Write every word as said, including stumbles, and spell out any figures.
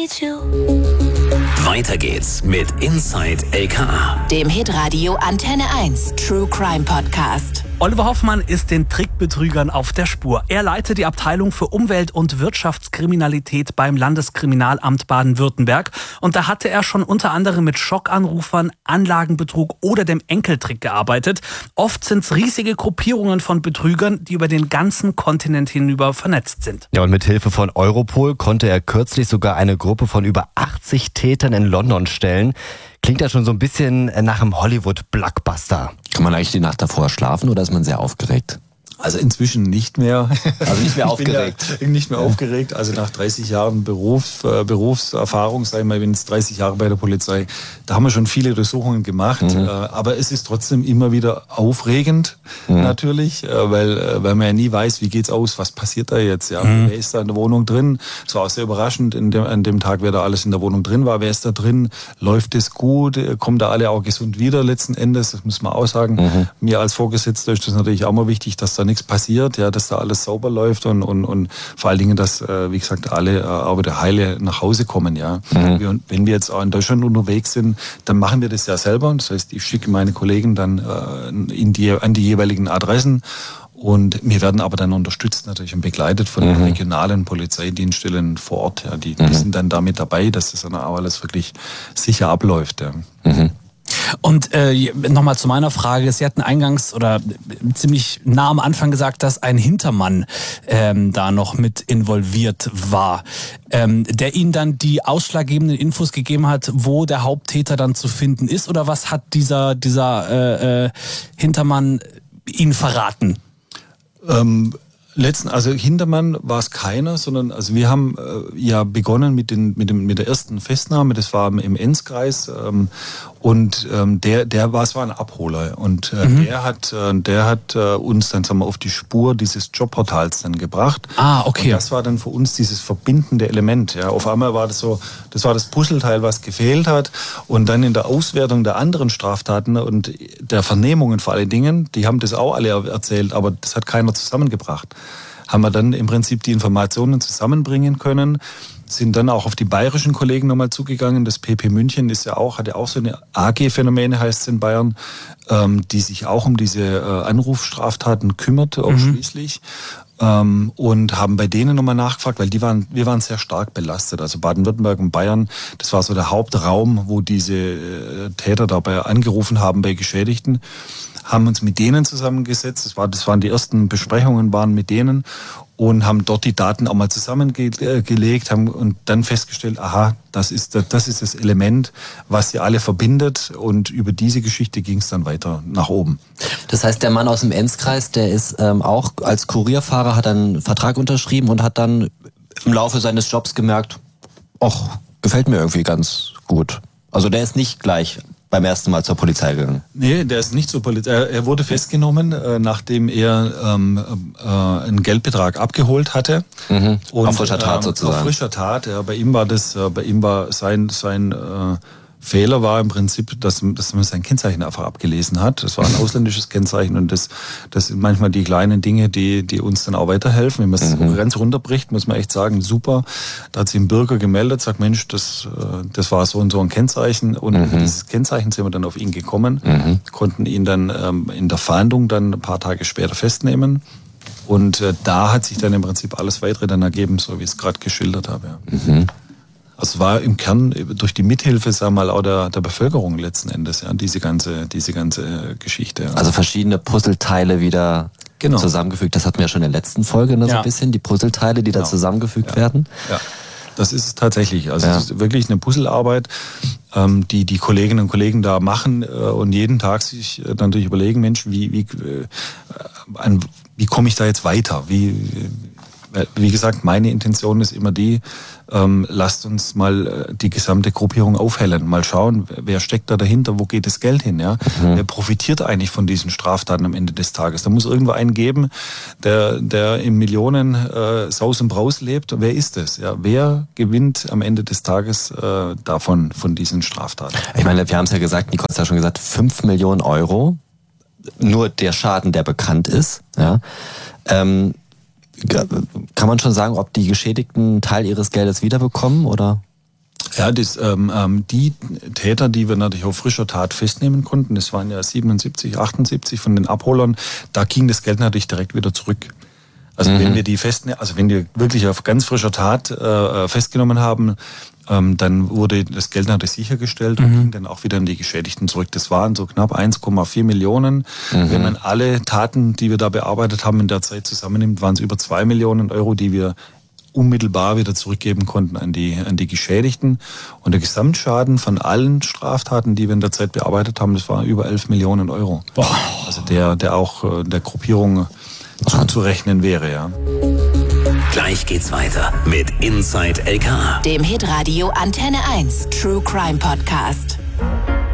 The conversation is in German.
need you. Weiter geht's mit Inside L K A, dem Hitradio Antenne eins True Crime Podcast. Oliver Hoffmann ist den Trickbetrügern auf der Spur. Er leitet die Abteilung für Umwelt- und Wirtschaftskriminalität beim Landeskriminalamt Baden-Württemberg. Und da hatte er schon unter anderem mit Schockanrufern, Anlagenbetrug oder dem Enkeltrick gearbeitet. Oft sind es riesige Gruppierungen von Betrügern, die über den ganzen Kontinent hinüber vernetzt sind. Ja, und mit Hilfe von Europol konnte er kürzlich sogar eine Gruppe von über achtzig Tätern in London stellen. Klingt ja schon so ein bisschen nach einem Hollywood-Blockbuster. Kann man eigentlich die Nacht davor schlafen oder ist man sehr aufgeregt? Also inzwischen nicht mehr. Also nicht mehr aufgeregt. Ich bin ja nicht mehr aufgeregt. Also nach dreißig Jahren Beruf, äh, Berufserfahrung, sag ich mal, ich bin jetzt dreißig Jahre bei der Polizei, da haben wir schon viele Durchsuchungen gemacht. Mhm. Äh, aber es ist trotzdem immer wieder aufregend, mhm. natürlich, äh, weil, äh, weil man ja nie weiß, wie geht's aus, was passiert da jetzt. Ja? Mhm. Wer ist da in der Wohnung drin? Es war auch sehr überraschend in dem, an dem Tag, wer da alles in der Wohnung drin war. Wer ist da drin? Läuft es gut? Kommen da alle auch gesund wieder letzten Endes? Das muss man auch sagen. Mhm. Mir als Vorgesetzter ist das natürlich auch mal wichtig, dass da nichts passiert, ja, dass da alles sauber läuft und, und, und vor allen Dingen, dass, äh, wie gesagt, alle äh, auch wieder heile nach Hause kommen. Ja. Mhm. Wir, wenn wir jetzt auch in Deutschland unterwegs sind, dann machen wir das ja selber. Das heißt, ich schicke meine Kollegen dann äh, in die, an die jeweiligen Adressen. Und wir werden aber dann unterstützt natürlich und begleitet von mhm. regionalen Polizeidienststellen vor Ort. Ja. Die, mhm. die sind dann damit dabei, dass das dann auch alles wirklich sicher abläuft. Ja. Mhm. Und äh, nochmal zu meiner Frage. Sie hatten eingangs oder ziemlich nah am Anfang gesagt, dass ein Hintermann ähm, da noch mit involviert war, ähm, der Ihnen dann die ausschlaggebenden Infos gegeben hat, wo der Haupttäter dann zu finden ist? Oder was hat dieser, dieser äh, äh, Hintermann Ihnen verraten? Ähm Letzten, also Hintermann war es keiner, sondern also wir haben äh, ja begonnen mit den mit dem mit der ersten Festnahme. Das war im Enzkreis ähm, und ähm, der der war es war ein Abholer und äh, mhm. der hat äh, der hat äh, uns dann sagen wir auf die Spur dieses Jobportals dann gebracht. Ah, okay. Und das war dann für uns dieses verbindende Element. Ja, auf einmal war das so, das war das Puzzleteil, was gefehlt hat und dann in der Auswertung der anderen Straftaten und der Vernehmungen vor allen Dingen, die haben das auch alle erzählt, aber das hat keiner zusammengebracht. Haben wir dann im Prinzip die Informationen zusammenbringen können, sind dann auch auf die bayerischen Kollegen nochmal zugegangen. Das P P München ist ja auch, hat ja auch so eine A G-Phänomene, heißt es in Bayern, ähm, die sich auch um diese äh, Anrufstraftaten kümmert, ausschließlich. Mhm. Ähm, und haben bei denen nochmal nachgefragt, weil die waren, wir waren sehr stark belastet. Also Baden-Württemberg und Bayern, das war so der Hauptraum, wo diese äh, Täter dabei angerufen haben bei Geschädigten. Haben uns mit denen zusammengesetzt, das, war, das waren die ersten Besprechungen, waren mit denen und haben dort die Daten auch mal zusammengelegt haben und dann festgestellt, aha, das ist das, ist das Element, was sie alle verbindet und über diese Geschichte ging es dann weiter nach oben. Das heißt, der Mann aus dem Enzkreis, der ist ähm, auch als Kurierfahrer, hat einen Vertrag unterschrieben und hat dann im Laufe seines Jobs gemerkt, ach, gefällt mir irgendwie ganz gut. Also der ist nicht gleich beim ersten Mal zur Polizei gegangen? Nee, der ist nicht zur Polizei. Er wurde festgenommen, äh, nachdem er ähm, äh, einen Geldbetrag abgeholt hatte. Mhm. Und, auf frischer Tat sozusagen. Auf frischer Tat. Ja, bei ihm war das, äh, bei ihm war sein sein äh, Fehler war im Prinzip, dass, dass man sein Kennzeichen einfach abgelesen hat. Das war ein ausländisches Kennzeichen und das, das sind manchmal die kleinen Dinge, die, die uns dann auch weiterhelfen. Wenn man es mhm. ganz runterbricht, muss man echt sagen, super. Da hat sich ein Bürger gemeldet, sagt, Mensch, das, das war so und so ein Kennzeichen und mhm. mit dieses Kennzeichen sind wir dann auf ihn gekommen, mhm. konnten ihn dann ähm, in der Fahndung dann ein paar Tage später festnehmen. Und äh, da hat sich dann im Prinzip alles weitere dann ergeben, so wie ich es gerade geschildert habe. Ja. Mhm. Also es war im Kern durch die Mithilfe, sagen wir mal, auch der, der Bevölkerung letzten Endes, ja, diese ganze, diese ganze Geschichte. Ja. Also verschiedene Puzzleteile wieder genau. zusammengefügt. Das hatten wir ja schon in der letzten Folge ne, so ja. ein bisschen, die Puzzleteile, die genau. da zusammengefügt ja. werden. Ja, das ist es tatsächlich. Also ja. es ist wirklich eine Puzzlearbeit, ähm, die die Kolleginnen und Kollegen da machen äh, und jeden Tag sich äh, natürlich überlegen, Mensch, wie, wie, äh, an, wie komme ich da jetzt weiter? Wie, wie gesagt, meine Intention ist immer die, ähm, lasst uns mal die gesamte Gruppierung aufhellen, mal schauen, wer steckt da dahinter, wo geht das Geld hin, ja? Mhm. Wer profitiert eigentlich von diesen Straftaten am Ende des Tages? Da muss irgendwo einen geben, der, der in Millionen äh, Saus und Braus lebt. Wer ist es? Ja? Wer gewinnt am Ende des Tages äh, davon, von diesen Straftaten? Ich meine, wir haben es ja gesagt, Nicole hat ja schon gesagt, fünf Millionen Euro, nur der Schaden, der bekannt ist, ja. Ähm, Kann man schon sagen, ob die Geschädigten einen Teil ihres Geldes wiederbekommen, oder? Ja, das, ähm, ähm, die Täter, die wir natürlich auf frischer Tat festnehmen konnten, das waren ja siebenundsiebzig, achtundsiebzig von den Abholern, da ging das Geld natürlich direkt wieder zurück. Also mhm. wenn wir die festne- also wenn wir wirklich auf ganz frischer Tat äh, festgenommen haben, ähm, dann wurde das Geld natürlich sichergestellt und mhm. ging dann auch wieder an die Geschädigten zurück. Das waren so knapp eins Komma vier Millionen. Mhm. Wenn man alle Taten, die wir da bearbeitet haben, in der Zeit zusammennimmt, waren es über zwei Millionen Euro, die wir unmittelbar wieder zurückgeben konnten an die, an die Geschädigten. Und der Gesamtschaden von allen Straftaten, die wir in der Zeit bearbeitet haben, das war über elf Millionen Euro. Boah. Also der, der auch der Gruppierung zuzurechnen wäre, ja. Gleich geht's weiter mit Inside L K A. Dem Hitradio Antenne eins True Crime Podcast.